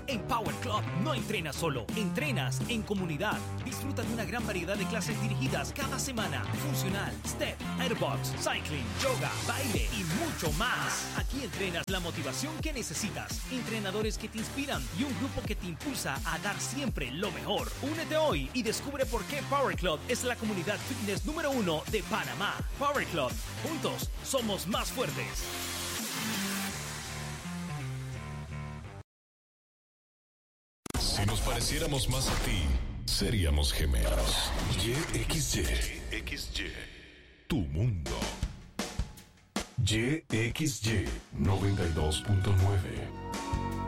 En Power Club no entrenas solo, entrenas en comunidad. Disfruta de una gran variedad de clases dirigidas cada semana. Funcional, step, airbox, cycling, yoga, baile y mucho más. Aquí entrenas la motivación que necesitas, entrenadores que te inspiran y un grupo que te impulsa a dar siempre lo mejor. Únete hoy y descubre por qué Power Club es la comunidad fitness número 1 de Panamá. Power Club, juntos somos más fuertes. Si nos pareciéramos más a ti, seríamos gemelos. YXY. Tu mundo. YXY 92.9.